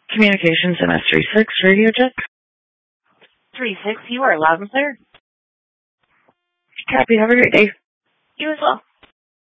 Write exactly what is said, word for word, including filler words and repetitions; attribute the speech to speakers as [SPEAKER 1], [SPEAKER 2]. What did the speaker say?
[SPEAKER 1] Communications M S three six, radio check.
[SPEAKER 2] three six, you are loud and clear.
[SPEAKER 1] Copy, have a great day.
[SPEAKER 2] You as well.